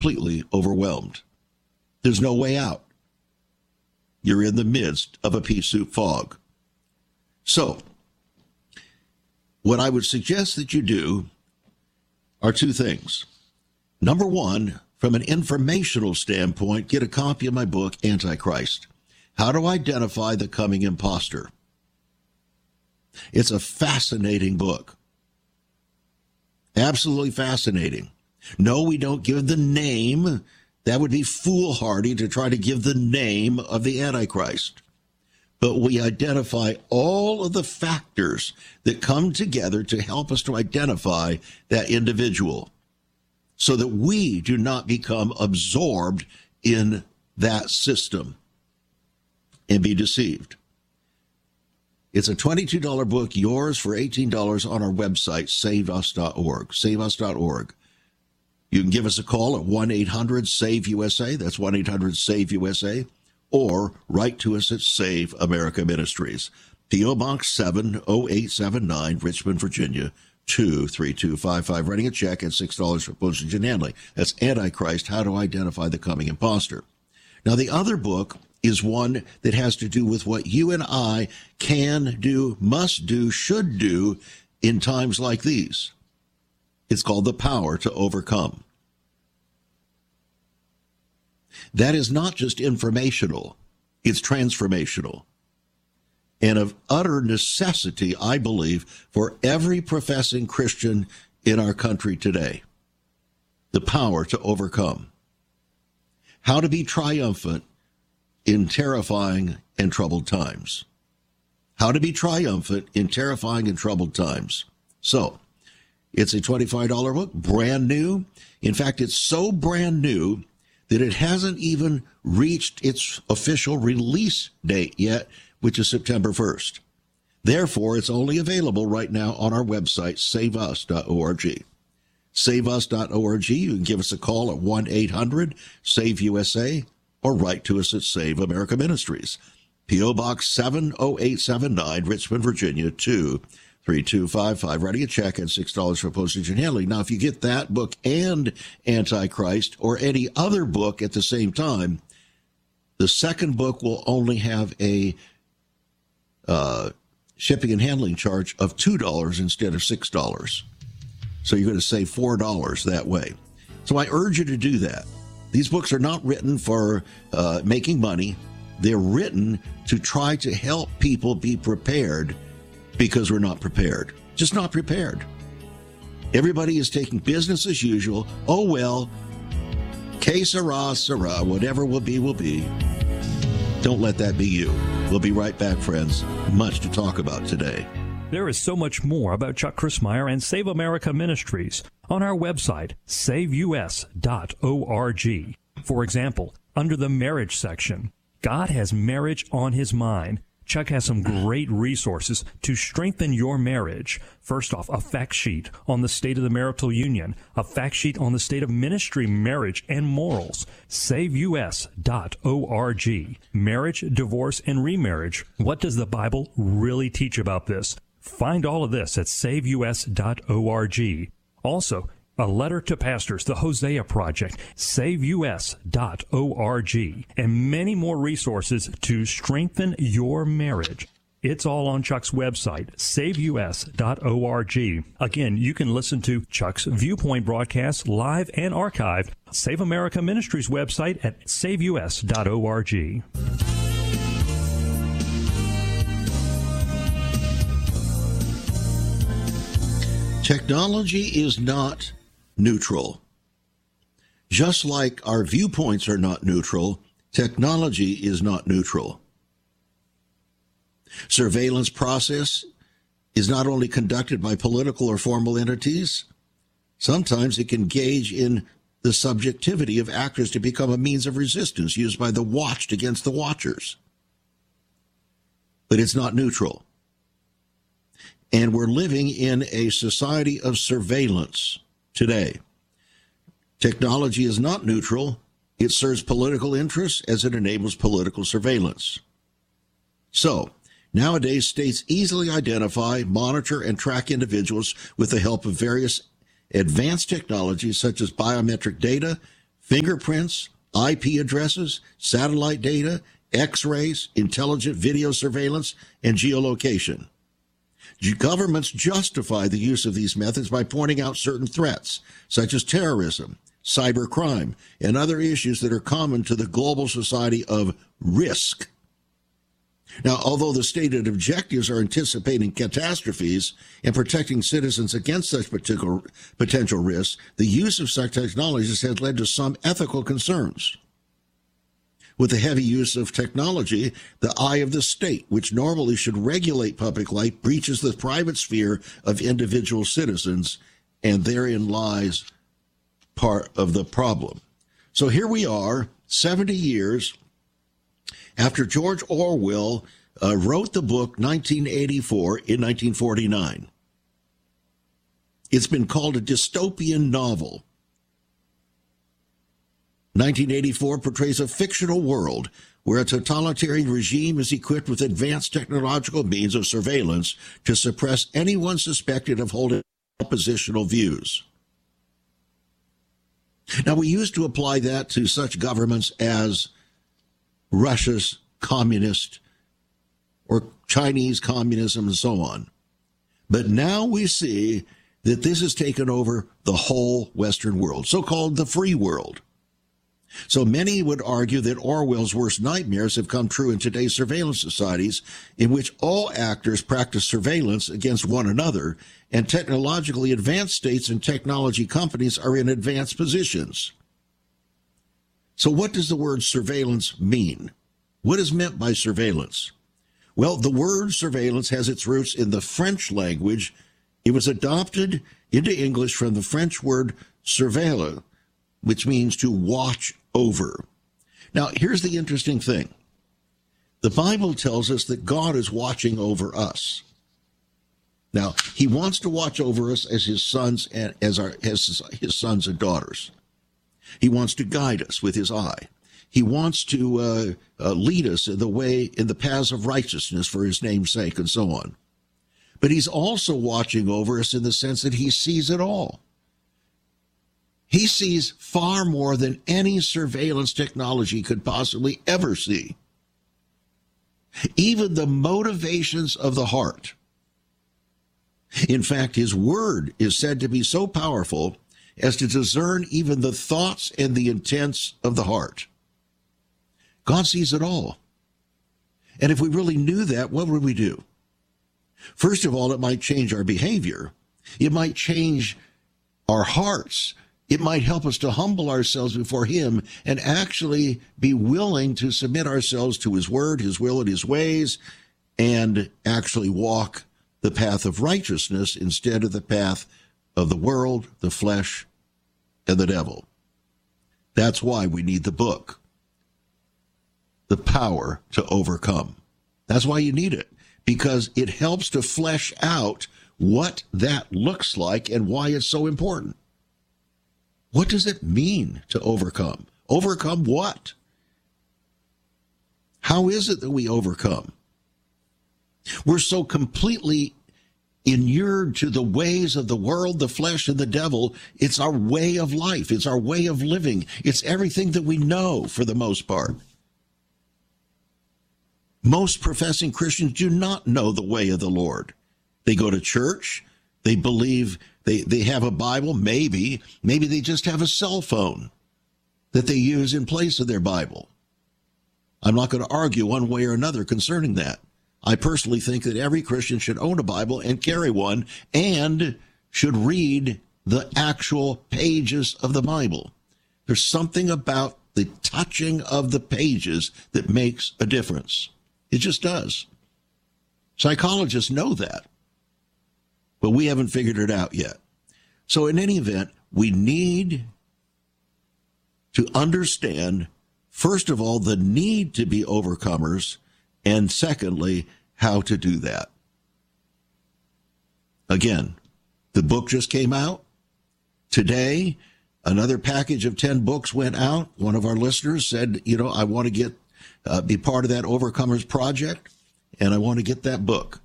completely overwhelmed. There's no way out. You're in the midst of a pea soup fog. So, what I would suggest that you do are two things. Number one, from an informational standpoint, get a copy of my book, Antichrist: How to Identify the Coming Imposter. It's a fascinating book. Absolutely fascinating. No, we don't give the name. That would be foolhardy to try to give the name of the Antichrist. But we identify all of the factors that come together to help us to identify that individual so that we do not become absorbed in that system and be deceived. It's a $22 book, yours for $18 on our website, saveus.org, saveus.org. You can give us a call at 1-800-SAVE-USA, that's 1-800-SAVE-USA, or write to us at Save America Ministries, P.O. Box 70879, Richmond, Virginia, 23255. Writing a check at $6 for postage and handling. That's Antichrist: How to Identify the Coming Imposter. Now, the other book is one that has to do with what you and I can do, must do, should do in times like these. It's called The Power to Overcome. That is not just informational, it's transformational. And of utter necessity, I believe, for every professing Christian in our country today. The Power to Overcome. How to be triumphant in terrifying and troubled times. How to be triumphant in terrifying and troubled times. So, it's a $25 book, brand new. In fact, it's so brand new that it hasn't even reached its official release date yet, which is September 1st. Therefore, it's only available right now on our website, saveus.org. Saveus.org. You can give us a call at 1-800-SAVE-USA or write to us at Save America Ministries. P.O. Box 70879, Richmond, Virginia, 23255. Writing a check at $6 for postage and handling. Now, if you get that book and Antichrist or any other book at the same time, the second book will only have a shipping and handling charge of $2 instead of $6. So you're going to save $4 that way. So I urge you to do that. These books are not written for making money. They're written to try to help people be prepared, because we're not prepared. Just not prepared. Everybody is taking business as usual. Oh, well, que sera, sera, whatever will be, will be. Don't let that be you. We'll be right back, friends. Much to talk about today. There is so much more about Chuck Crismier and Save America Ministries on our website, saveus.org. For example, under the marriage section, God has marriage on his mind. Chuck has some great resources to strengthen your marriage. First off, a fact sheet on the state of the marital union, a fact sheet on the state of ministry, marriage, and morals. SaveUS.org. Marriage, divorce, and remarriage. What does the Bible really teach about this? Find all of this at SaveUS.org. Also, a letter to pastors, the Hosea Project, SaveUS.org, and many more resources to strengthen your marriage. It's all on Chuck's website, SaveUS.org. Again, you can listen to Chuck's Viewpoint broadcasts live and archived. Save America Ministries website at SaveUS.org. Technology is not neutral. Just like our viewpoints are not neutral, technology is not neutral. Surveillance process is not only conducted by political or formal entities, sometimes it can engage in the subjectivity of actors to become a means of resistance used by the watched against the watchers. But it's not neutral. And we're living in a society of surveillance today. Technology is not neutral. It serves political interests as it enables political surveillance. So, nowadays, states easily identify, monitor, and track individuals with the help of various advanced technologies such as biometric data, fingerprints, IP addresses, satellite data, X-rays, intelligent video surveillance, and geolocation. Governments justify the use of these methods by pointing out certain threats, such as terrorism, cybercrime, and other issues that are common to the global society of risk. Now, although the stated objectives are anticipating catastrophes and protecting citizens against such potential risks, the use of such technologies has led to some ethical concerns. With the heavy use of technology, the eye of the state, which normally should regulate public life, breaches the private sphere of individual citizens, and therein lies part of the problem. So here we are, 70 years after George Orwell wrote the book 1984 in 1949. It's been called a dystopian novel. 1984 portrays a fictional world where a totalitarian regime is equipped with advanced technological means of surveillance to suppress anyone suspected of holding oppositional views. Now, we used to apply that to such governments as Russia's communist or Chinese communism and so on. But now we see that this has taken over the whole Western world, so-called the free world. So many would argue that Orwell's worst nightmares have come true in today's surveillance societies, in which all actors practice surveillance against one another, and technologically advanced states and technology companies are in advanced positions. So what does the word surveillance mean? What is meant by surveillance? Well, the word surveillance has its roots in the French language. It was adopted into English from the French word surveiller, which means to watch over. Now, here's the interesting thing. The Bible tells us that God is watching over us. Now, he wants to watch over us as his sons and as his sons and daughters. He wants to guide us with his eye. He wants to lead us in the paths of righteousness for his name's sake, and so on. But he's also watching over us in the sense that he sees it all. He sees far more than any surveillance technology could possibly ever see. Even the motivations of the heart. In fact, his word is said to be so powerful as to discern even the thoughts and the intents of the heart. God sees it all. And if we really knew that, what would we do? First of all, it might change our behavior. It might change our hearts. It might help us to humble ourselves before him and actually be willing to submit ourselves to his word, his will, and his ways, and actually walk the path of righteousness instead of the path of the world, the flesh, and the devil. That's why we need the book, The Power to Overcome. That's why you need it, because it helps to flesh out what that looks like and why it's so important. What does it mean to overcome? Overcome what? How is it that we overcome? We're so completely inured to the ways of the world, the flesh, and the devil. It's our way of life. It's our way of living. It's everything that we know for the most part. Most professing Christians do not know the way of the Lord. They go to church. They believe they have a Bible. Maybe they just have a cell phone that they use in place of their Bible. I'm not going to argue one way or another concerning that. I personally think that every Christian should own a Bible and carry one and should read the actual pages of the Bible. There's something about the touching of the pages that makes a difference. It just does. Psychologists know that, but we haven't figured it out yet. So in any event, we need to understand, first of all, the need to be overcomers, and secondly, how to do that. Again, the book just came out. Today, another package of 10 books went out. One of our listeners said, I want to be part of that Overcomers Project, and I want to get that book.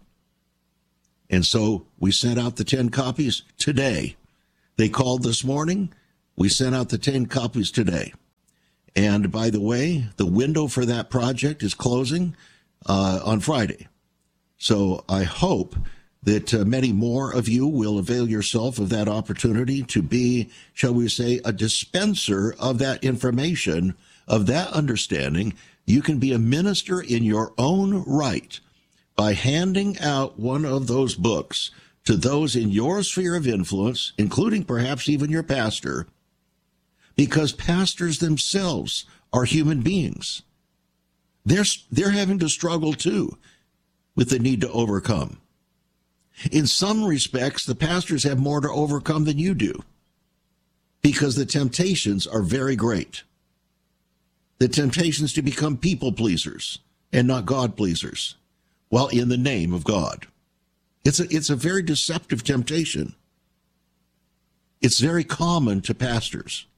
And so we sent out the 10 copies today. They called this morning. We sent out the 10 copies today. And by the way, the window for that project is closing on Friday. So I hope that many more of you will avail yourself of that opportunity to be, shall we say, a dispenser of that information, of that understanding. You can be a minister in your own right by handing out one of those books to those in your sphere of influence, including perhaps even your pastor, because pastors themselves are human beings. They're having to struggle too with the need to overcome. In some respects, the pastors have more to overcome than you do because the temptations are very great. The temptations to become people pleasers and not God pleasers, while in the name of God. It's a very deceptive temptation. It's very common to pastors.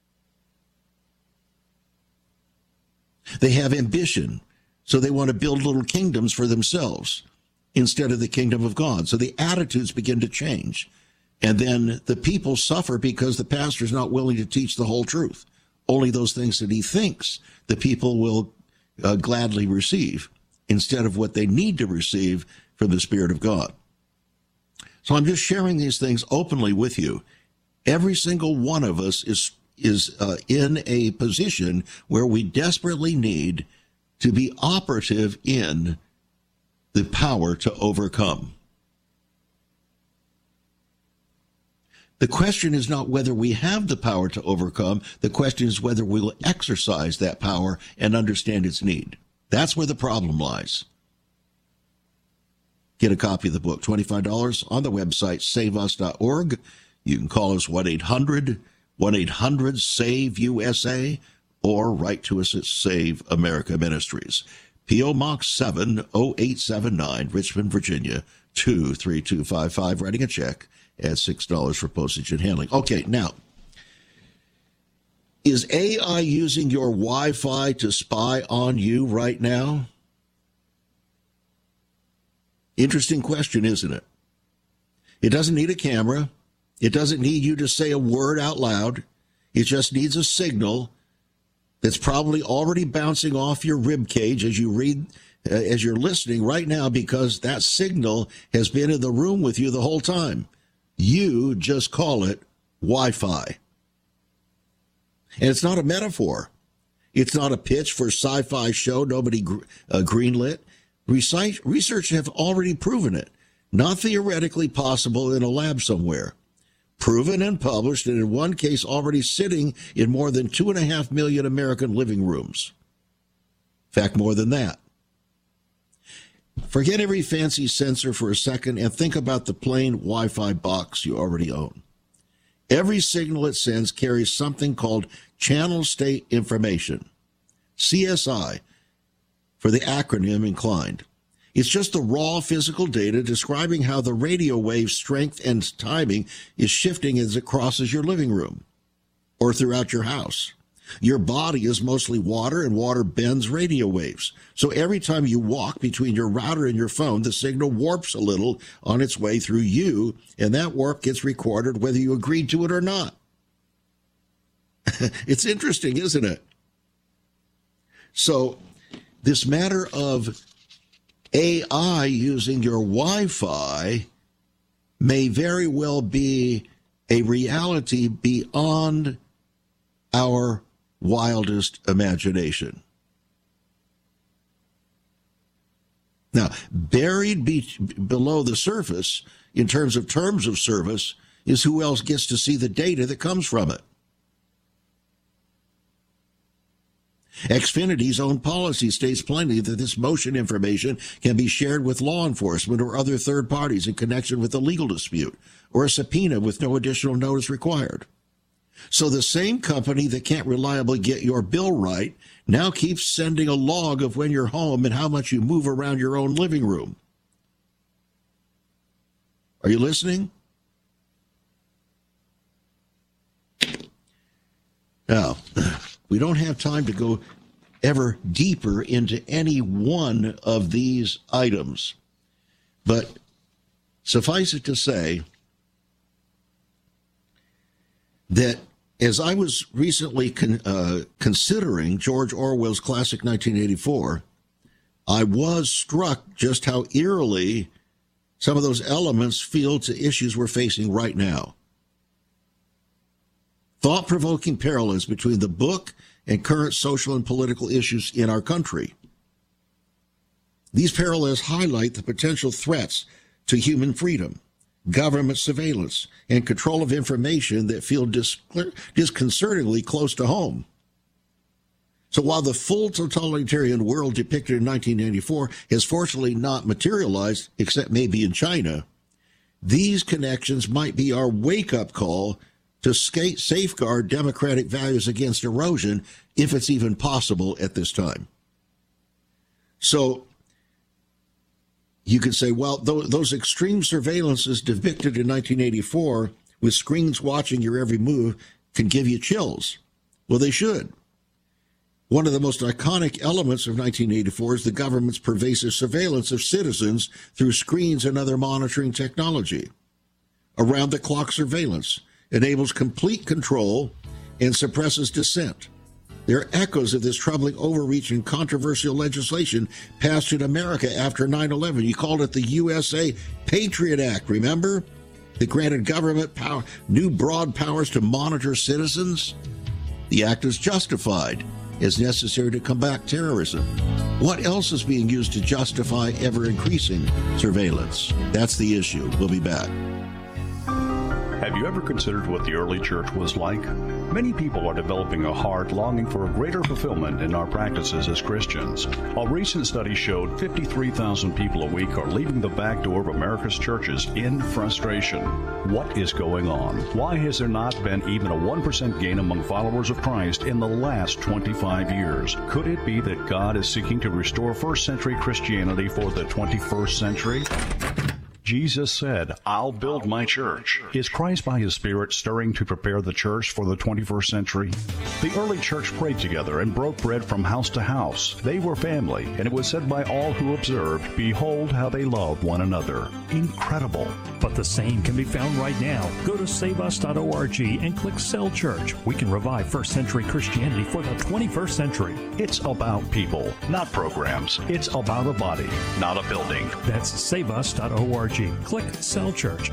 They have ambition, so they want to build little kingdoms for themselves instead of the kingdom of God. So the attitudes begin to change. And then the people suffer because the pastor is not willing to teach the whole truth. Only those things that he thinks the people will gladly receive instead of what they need to receive from the Spirit of God. So I'm just sharing these things openly with you. Every single one of us is in a position where we desperately need to be operative in the power to overcome. The question is not whether we have the power to overcome. The question is whether we will exercise that power and understand its need. That's where the problem lies. Get a copy of the book, $25 on the website, saveus.org. You can call us 1-800-SAVE-USA, or write to us at Save America Ministries. P.O. Box 70879, Richmond, Virginia, 23255. Writing a check at $6 for postage and handling. Okay, now, is AI using your Wi-Fi to spy on you right now? Interesting question, isn't it? It doesn't need a camera. It doesn't need you to say a word out loud. It just needs a signal that's probably already bouncing off your rib cage as you read, as you're listening right now, because that signal has been in the room with you the whole time. You just call it Wi-Fi. And it's not a metaphor. It's not a pitch for a sci-fi show nobody greenlit. Research have already proven it. Not theoretically possible in a lab somewhere. Proven and published, and in one case already sitting in more than 2.5 million American living rooms. In fact, more than that. Forget every fancy sensor for a second and think about the plain Wi-Fi box you already own. Every signal it sends carries something called channel state information, CSI, for the acronym inclined. It's just the raw physical data describing how the radio wave strength and timing is shifting as it crosses your living room or throughout your house. Your body is mostly water, and water bends radio waves. So every time you walk between your router and your phone, the signal warps a little on its way through you, and that warp gets recorded whether you agreed to it or not. It's interesting, isn't it? So this matter of AI using your Wi-Fi may very well be a reality beyond our wildest imagination. Now, buried below the surface, in terms of service, is who else gets to see the data that comes from it. Xfinity's own policy states plainly that this motion information can be shared with law enforcement or other third parties in connection with a legal dispute or a subpoena with no additional notice required. So the same company that can't reliably get your bill right now keeps sending a log of when you're home and how much you move around your own living room. Are you listening? Now, we don't have time to go ever deeper into any one of these items, but suffice it to say that As I was recently considering George Orwell's classic 1984, I was struck just how eerily some of those elements feel to issues we're facing right now. Thought-provoking parallels between the book and current social and political issues in our country. These parallels highlight the potential threats to human freedom, government surveillance, and control of information that feel disconcertingly close to home. So while the full totalitarian world depicted in 1984 has fortunately not materialized, except maybe in China, these connections might be our wake-up call to safeguard democratic values against erosion, if it's even possible at this time. So you could say, well, those extreme surveillances depicted in 1984 with screens watching your every move can give you chills. Well, they should. One of the most iconic elements of 1984 is the government's pervasive surveillance of citizens through screens and other monitoring technology. Around-the-clock surveillance enables complete control and suppresses dissent. There are echoes of this troubling overreach and controversial legislation passed in America after 9/11. You called it the USA Patriot Act, remember? That granted government power, new broad powers to monitor citizens. The act is justified as necessary to combat terrorism. What else is being used to justify ever-increasing surveillance? That's the issue. We'll be back. Have you ever considered what the early church was like? Many people are developing a heart longing for a greater fulfillment in our practices as Christians. A recent study showed 53,000 people a week are leaving the back door of America's churches in frustration. What is going on? Why has there not been even a 1% gain among followers of Christ in the last 25 years? Could it be that God is seeking to restore first century Christianity for the 21st century? Jesus said, "I'll build my church." Is Christ by his Spirit stirring to prepare the church for the 21st century? The early church prayed together and broke bread from house to house. They were family, and it was said by all who observed, "Behold how they love one another." Incredible. But the same can be found right now. Go to saveus.org and click Cell Church. We can revive first century Christianity for the 21st century. It's about people, not programs. It's about a body, not a building. That's saveus.org. Click Cell Church.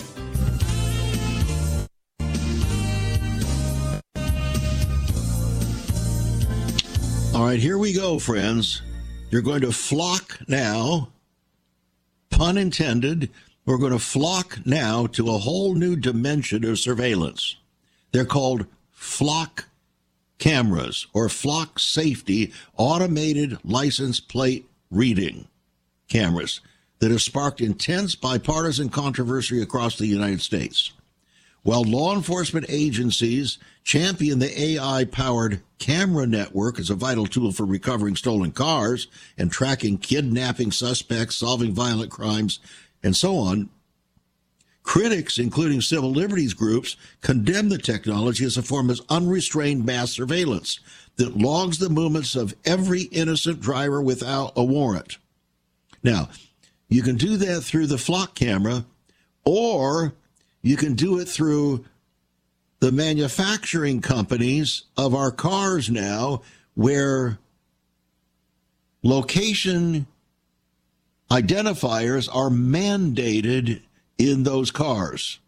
All right, here we go, friends. You're going to flock now, pun intended, we're going to flock now to a whole new dimension of surveillance. They're called flock cameras or flock safety automated license plate reading cameras that have sparked intense bipartisan controversy across the United States. While law enforcement agencies champion the AI-powered camera network as a vital tool for recovering stolen cars and tracking kidnapping suspects, solving violent crimes, and so on, critics, including civil liberties groups, condemn the technology as a form of unrestrained mass surveillance that logs the movements of every innocent driver without a warrant. Now, you can do that through the flock camera, or you can do it through the manufacturing companies of our cars now, where location identifiers are mandated in those cars.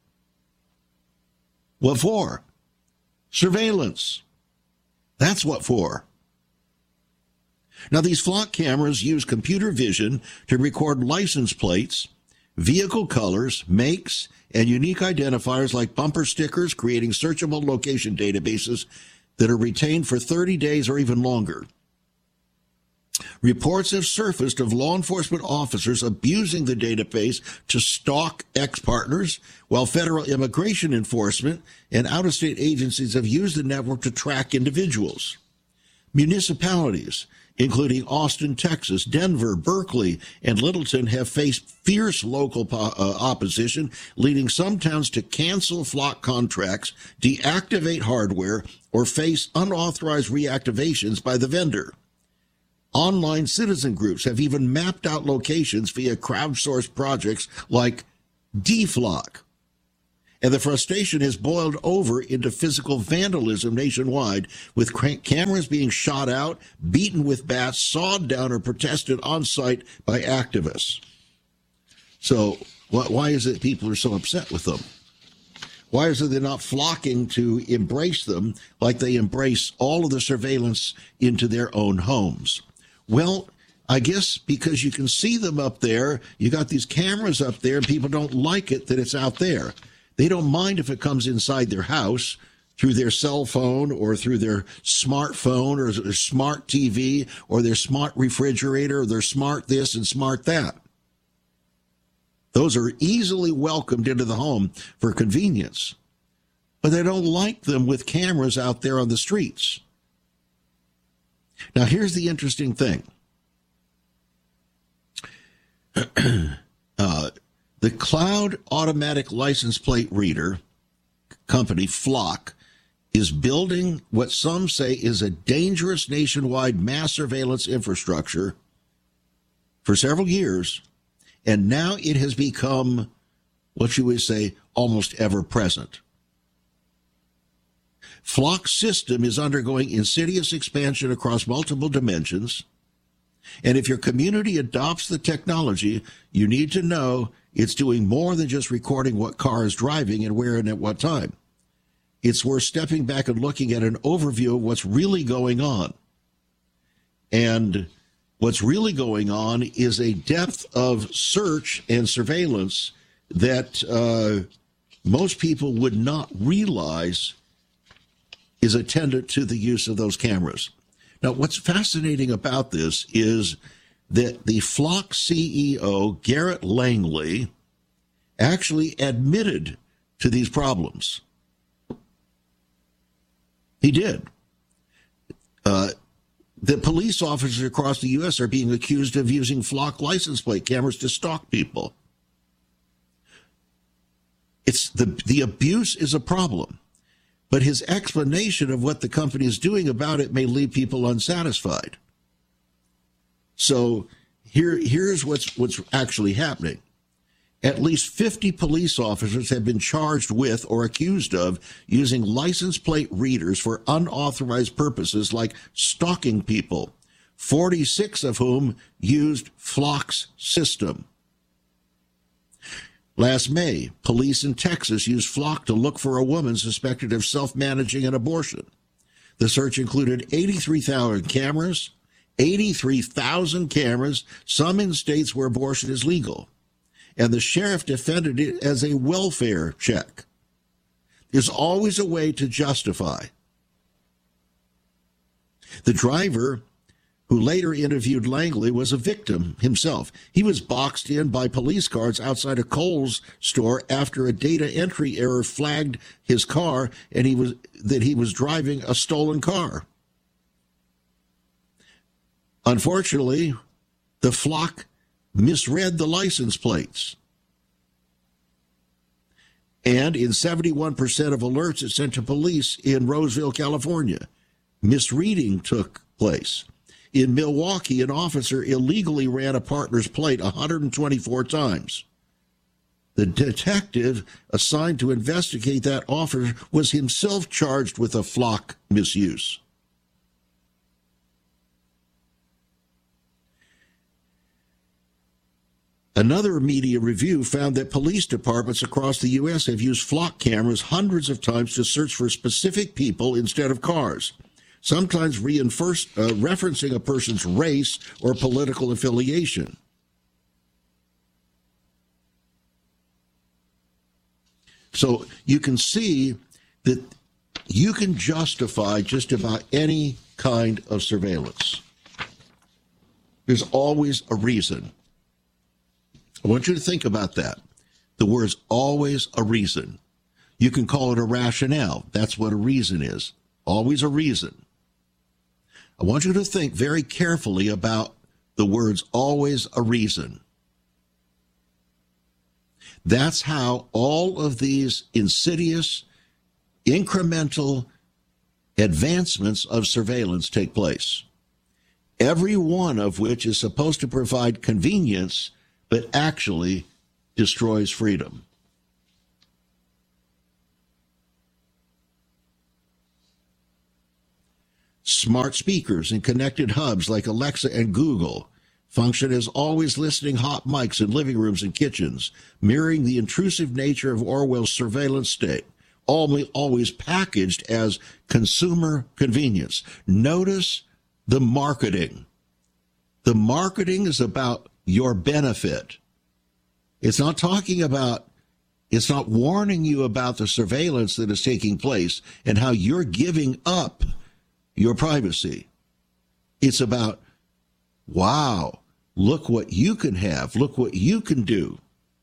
What for? Surveillance. That's what for. Now, these flock cameras use computer vision to record license plates, vehicle colors, makes, and unique identifiers like bumper stickers, creating searchable location databases that are retained for 30 days or even longer. Reports have surfaced of law enforcement officers abusing the database to stalk ex-partners, while federal immigration enforcement and out-of-state agencies have used the network to track individuals. Municipalities, including Austin, Texas, Denver, Berkeley, and Littleton, have faced fierce local opposition, leading some towns to cancel flock contracts, deactivate hardware, or face unauthorized reactivations by the vendor. Online citizen groups have even mapped out locations via crowdsourced projects like DFlock. And the frustration has boiled over into physical vandalism nationwide, with cameras being shot out, beaten with bats, sawed down, or protested on site by activists. So why is it people are so upset with them? Why is it they're not flocking to embrace them like they embrace all of the surveillance into their own homes? Well, I guess because you can see them up there, you got these cameras up there, and people don't like it that it's out there. They don't mind if it comes inside their house through their cell phone or through their smartphone or their smart TV or their smart refrigerator or their smart this and smart that. Those are easily welcomed into the home for convenience, but they don't like them with cameras out there on the streets. Now, here's the interesting thing. The Cloud Automatic License Plate Reader company, Flock, is building what some say is a dangerous nationwide mass surveillance infrastructure for several years, and now it has become, what you would say, almost ever-present. Flock's system is undergoing insidious expansion across multiple dimensions, and if your community adopts the technology, you need to know it's doing more than just recording what car is driving and where and at what time. It's worth stepping back and looking at an overview of what's really going on. And what's really going on is a depth of search and surveillance that most people would not realize is attendant to the use of those cameras. Now, what's fascinating about this is that the Flock CEO, Garrett Langley, actually admitted to these problems. He did. The police officers across the U.S. are being accused of using Flock license plate cameras to stalk people. It's the abuse is a problem, but his explanation of what the company is doing about it may leave people unsatisfied. So here's what's actually happening. At least 50 police officers have been charged with or accused of using license plate readers for unauthorized purposes like stalking people, 46 of whom used Flock's system. Last May, police in Texas used Flock to look for a woman suspected of self-managing an abortion. The search included 83,000 cameras, some in states where abortion is legal. And the sheriff defended it as a welfare check. There's always a way to justify. The driver, who later interviewed Langley, was a victim himself. He was boxed in by police guards outside a Kohl's store after a data entry error flagged his car and he was driving a stolen car. Unfortunately, the Flock misread the license plates. And in 71% of alerts it sent to police in Roseville, California, misreading took place. In Milwaukee, an officer illegally ran a partner's plate 124 times. The detective assigned to investigate that officer was himself charged with a Flock misuse. Another media review found that police departments across the U.S. have used Flock cameras hundreds of times to search for specific people instead of cars, sometimes referencing a person's race or political affiliation. So you can see that you can justify just about any kind of surveillance. There's always a reason. I want you to think about that. The word's always a reason. You can call it a rationale. That's what a reason is. Always a reason. I want you to think very carefully about the words always a reason. That's how all of these insidious, incremental advancements of surveillance take place. Every one of which is supposed to provide convenience, but actually destroys freedom. Smart speakers and connected hubs like Alexa and Google function as always listening hot mics in living rooms and kitchens, mirroring the intrusive nature of Orwell's surveillance state, always packaged as consumer convenience. Notice the marketing. The marketing is about your benefit. It's not warning you about the surveillance that is taking place and how you're giving up your privacy. It's about, wow, look what you can have. Look what you can do.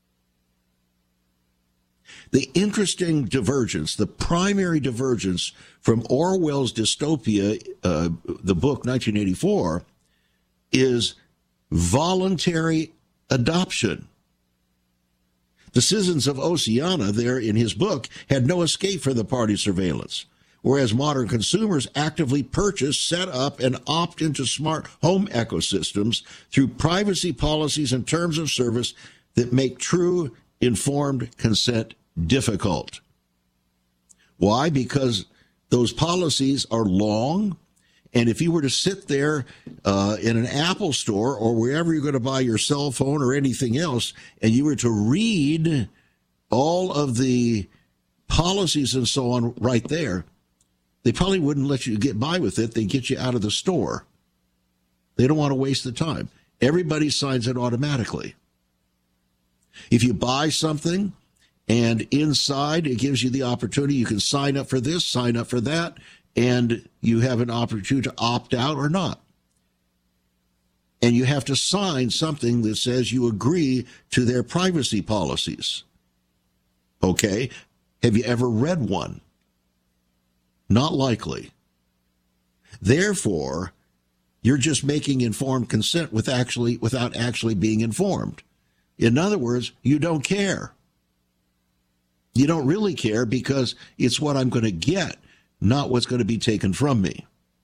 The interesting divergence, the primary divergence from Orwell's dystopia, the book 1984, is voluntary adoption. The citizens of Oceania there in his book had no escape from the party surveillance, whereas modern consumers actively purchase, set up, and opt into smart home ecosystems through privacy policies and terms of service that make true informed consent difficult. Why? Because those policies are long, and if you were to sit there in an Apple store or wherever you're going to buy your cell phone or anything else, and you were to read all of the policies and so on right there, they probably wouldn't let you get by with it. They'd get you out of the store. They don't want to waste the time. Everybody signs it automatically. If you buy something and inside it gives you the opportunity, you can sign up for this, sign up for that, and you have an opportunity to opt out or not. And you have to sign something that says you agree to their privacy policies. Okay? Have you ever read one? Not likely. Therefore, you're just making informed consent without actually being informed. In other words, you don't care. You don't really care because it's what I'm going to get, not what's going to be taken from me.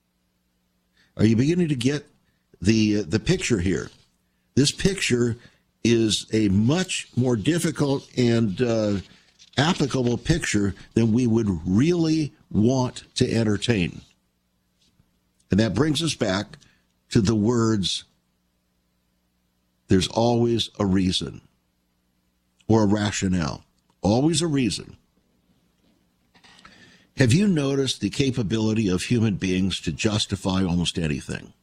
Are you beginning to get the picture here? This picture is a much more difficult and applicable picture than we would really want to entertain. And that brings us back to the words, there's always a reason or a rationale. Always a reason. Have you noticed the capability of human beings to justify almost anything?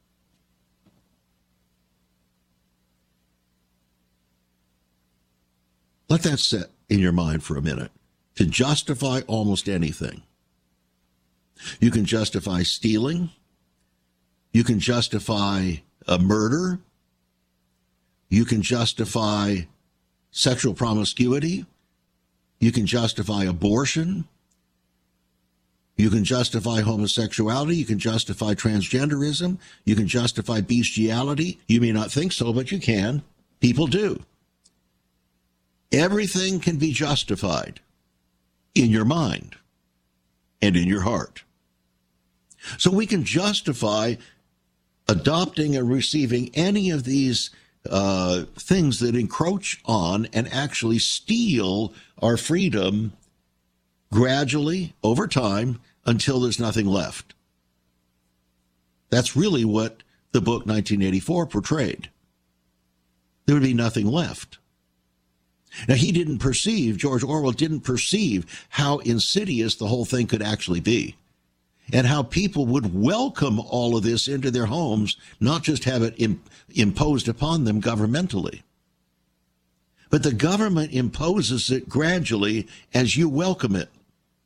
Let that sit in your mind for a minute. To justify almost anything. You can justify stealing. You can justify a murder. You can justify sexual promiscuity. You can justify abortion. You can justify homosexuality. You can justify transgenderism. You can justify bestiality. You may not think so, but you can. People do. Everything can be justified in your mind and in your heart. So we can justify adopting and receiving any of these things that encroach on and actually steal our freedom gradually over time until there's nothing left. That's really what the book 1984 portrayed. There would be nothing left. Now, George Orwell didn't perceive how insidious the whole thing could actually be and how people would welcome all of this into their homes, not just have it imposed upon them governmentally. But the government imposes it gradually as you welcome it.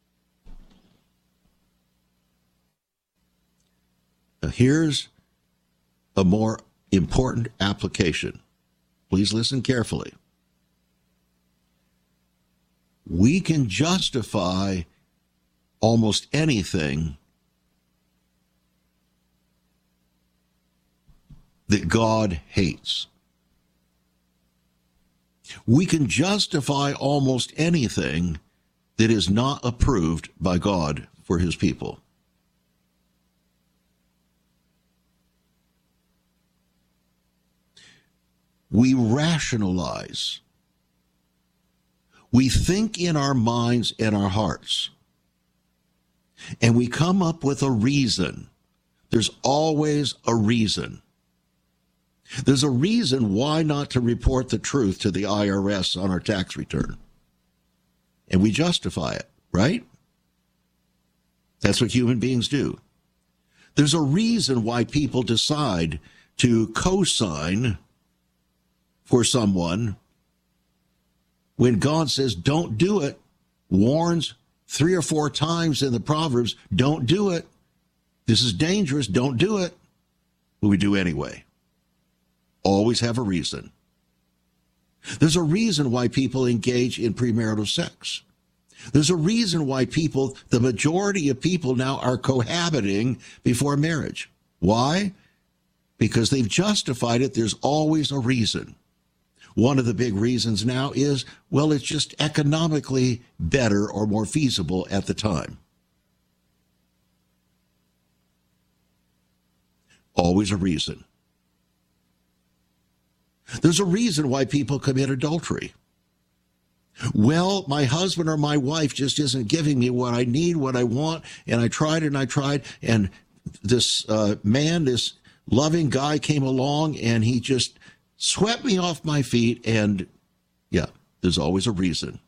Now, here's a more important application. Please listen carefully. We can justify almost anything that God hates. We can justify almost anything that is not approved by God for his people. We rationalize. We think in our minds and our hearts. And we come up with a reason There's always a reason. There's a reason why not to report the truth to the IRS on our tax return. And we justify it, right? That's what human beings do. There's a reason why people decide to co-sign for someone when God says don't do it, warns 3 or 4 times in the Proverbs, don't do it. This is dangerous, don't do it. But we do anyway. Always have a reason. There's a reason why people engage in premarital sex. There's a reason why people, the majority of people now are cohabiting before marriage. Why? Because they've justified it. There's always a reason. One of the big reasons now is, well, it's just economically better or more feasible at the time. Always a reason. There's a reason why people commit adultery. Well, my husband or my wife just isn't giving me what I need, what I want, and I tried, and this man, this loving guy came along, and he just swept me off my feet, and yeah, there's always a reason.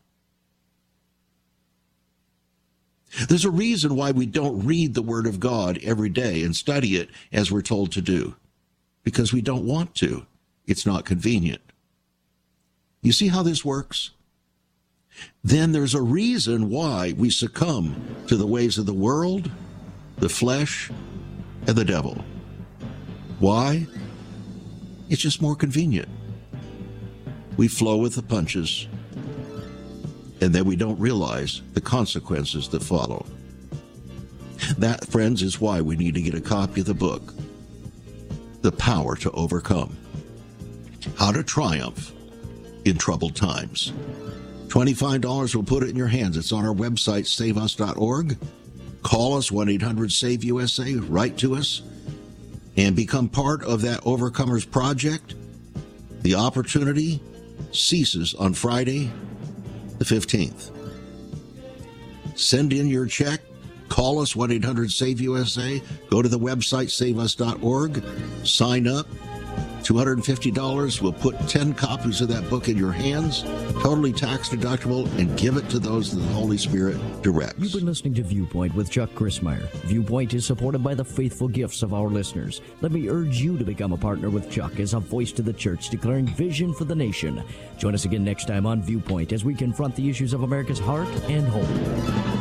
There's a reason why we don't read the Word of God every day and study it as we're told to do, because we don't want to. It's not convenient. You see how this works? Then there's a reason why we succumb to the ways of the world, the flesh, and the devil. Why? It's just more convenient. We flow with the punches, and then we don't realize the consequences that follow. That, friends, is why we need to get a copy of the book, The Power to Overcome. How to Triumph in Troubled Times. $25 will put it in your hands. It's on our website, saveus.org. Call us, 1-800-SAVE-USA. Write to us and become part of that Overcomers Project. The opportunity ceases on Friday, the 15th. Send in your check. Call us, 1-800-SAVE-USA. Go to the website, saveus.org. Sign up. $250. We'll put 10 copies of that book in your hands, totally tax deductible, and give it to those that the Holy Spirit directs. You've been listening to Viewpoint with Chuck Crismier. Viewpoint is supported by the faithful gifts of our listeners. Let me urge you to become a partner with Chuck as a voice to the church, declaring vision for the nation. Join us again next time on Viewpoint as we confront the issues of America's heart and home.